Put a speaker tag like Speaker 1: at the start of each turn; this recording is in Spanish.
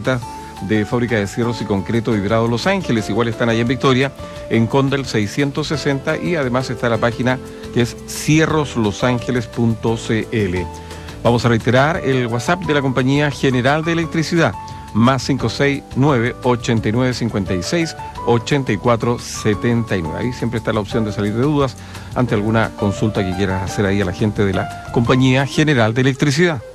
Speaker 1: ofertas de fábrica de cierros y concreto vibrado Los Ángeles. Igual están ahí en Victoria, en Condel 660, y además está la página que es cierroslosangeles.cl. Vamos a reiterar el WhatsApp de la Compañía General de Electricidad, más 569-8956-8479. Ahí siempre está la opción de salir de dudas ante alguna consulta que quieras hacer ahí a la gente de la Compañía General de Electricidad.